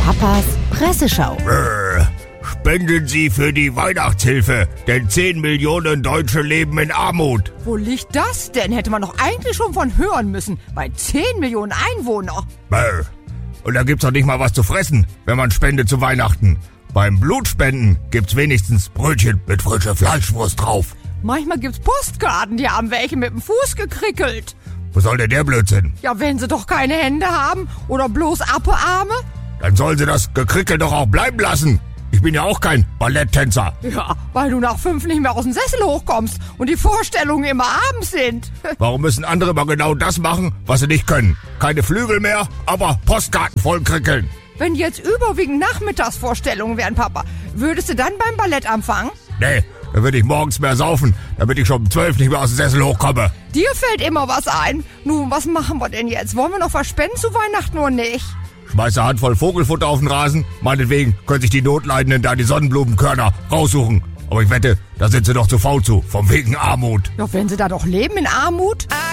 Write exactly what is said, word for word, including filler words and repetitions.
Papas Presseschau. Brrr. Spenden Sie für die Weihnachtshilfe, denn zehn Millionen Deutsche leben in Armut. Wo liegt das denn? Hätte man doch eigentlich schon von hören müssen. Bei zehn Millionen Einwohner. Brrr. Und da gibt's doch nicht mal was zu fressen, wenn man spendet zu Weihnachten. Beim Blutspenden gibt's wenigstens Brötchen mit frischer Fleischwurst drauf. Manchmal gibt's Postkarten, die haben welche mit dem Fuß gekrickelt. Wo soll denn der Blödsinn? Ja, wenn sie doch keine Hände haben oder bloß Appearme. Dann sollen sie das Gekrickel doch auch bleiben lassen. Ich bin ja auch kein Balletttänzer. Ja, weil du nach fünf nicht mehr aus dem Sessel hochkommst und die Vorstellungen immer abends sind. Warum müssen andere mal genau das machen, was sie nicht können? Keine Flügel mehr, aber Postkarten voll krickeln. Wenn jetzt überwiegend Nachmittagsvorstellungen wären, Papa, würdest du dann beim Ballett anfangen? Nee, dann würde ich morgens mehr saufen, damit ich schon um zwölf nicht mehr aus dem Sessel hochkomme. Dir fällt immer was ein. Nun, was machen wir denn jetzt? Wollen wir noch was spenden zu Weihnachten oder nicht? Schmeiß eine Handvoll Vogelfutter auf den Rasen. Meinetwegen können sich die Notleidenden da die Sonnenblumenkörner raussuchen. Aber ich wette, da sind sie doch zu faul zu, vom wegen Armut. Ja, wenn sie da doch leben in Armut.